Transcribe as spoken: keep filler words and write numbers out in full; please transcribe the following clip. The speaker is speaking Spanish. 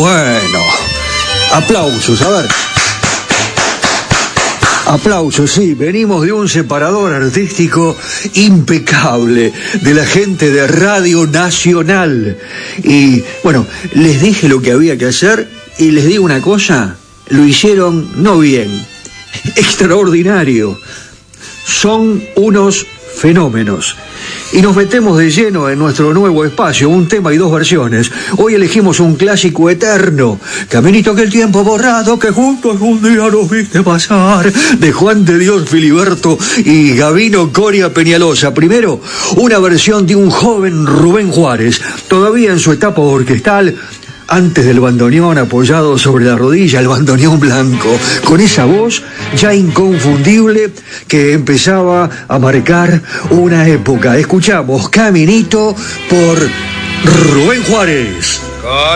Bueno, aplausos, a ver. Aplausos, sí, venimos de un separador artístico impecable de la gente de Radio Nacional. Y, bueno, les dije lo que había que hacer y les digo una cosa, lo hicieron no bien, extraordinario. Son unos fenómenos. Y nos metemos de lleno en nuestro nuevo espacio, un tema y dos versiones. Hoy elegimos un clásico eterno, Caminito que el tiempo borrado, que juntos un día nos viste pasar, de Juan de Dios Filiberto y Gabino Coria Peñalosa. Primero, una versión de un joven Rubén Juárez, todavía en su etapa orquestal, antes del bandoneón apoyado sobre la rodilla, el bandoneón blanco, con esa voz ya inconfundible que empezaba a marcar una época. Escuchamos Caminito por Rubén Juárez.